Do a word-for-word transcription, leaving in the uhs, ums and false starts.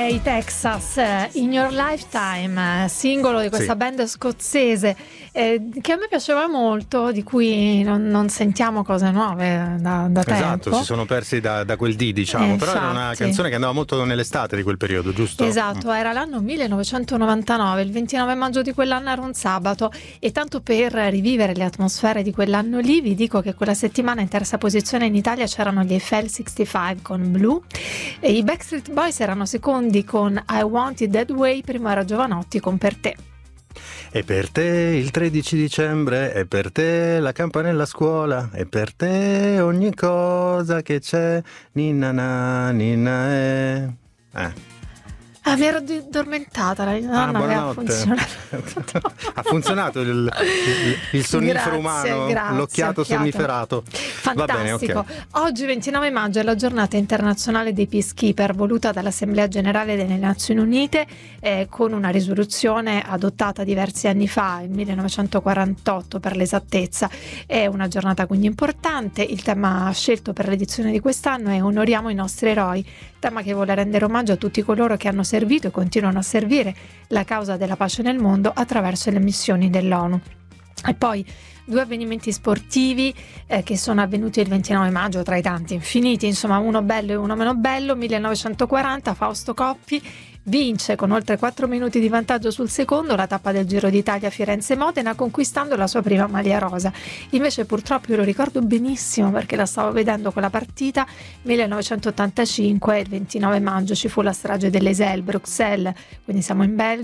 i Texas, In Your Lifetime, singolo di questa sì. band scozzese eh, che a me piaceva molto, di cui non, non sentiamo cose nuove da, da tempo. Esatto, si sono persi da, da quel dì, diciamo, eh, però infatti. Era una canzone che andava molto nell'estate di quel periodo, giusto? Esatto, era l'anno millenovecentonovantanove, il ventinove maggio di quell'anno era un sabato, e tanto per rivivere le atmosfere di quell'anno lì vi dico che quella settimana in terza posizione in Italia c'erano gli Eiffel sessantacinque con Blue, e i Backstreet Boys erano secondi con I Want It That Way, primo era Giovanotti con Per Te. E per te il tredici dicembre, e per te la campanella a scuola, e per te ogni cosa che c'è, ninna na, ninna e... Eh. Ah, mi ero addormentata, la nonna ah, aveva funzionato. Ha funzionato il, il, il sonnifero grazie, umano, grazie, l'occhiato sonniferato. Fantastico. Va bene, okay. Oggi ventinove maggio è la giornata internazionale dei peacekeeper, voluta dall'Assemblea Generale delle Nazioni Unite eh, con una risoluzione adottata diversi anni fa, nel millenovecentoquarantotto per l'esattezza. È una giornata quindi importante. Il tema scelto per l'edizione di quest'anno è Onoriamo i nostri eroi, tema che vuole rendere omaggio a tutti coloro che hanno servito e continuano a servire la causa della pace nel mondo attraverso le missioni dell'ONU. E poi due avvenimenti sportivi eh, che sono avvenuti il ventinove maggio, tra i tanti infiniti, insomma uno bello e uno meno bello. millenovecentoquaranta Fausto Coppi vince con oltre quattro minuti di vantaggio sul secondo la tappa del Giro d'Italia Firenze-Modena, conquistando la sua prima maglia rosa. Invece purtroppo io lo ricordo benissimo perché la stavo vedendo quella partita, millenovecentottantacinque, il ventinove maggio ci fu la strage dell'Eisel, Bruxelles, quindi siamo in Belgio.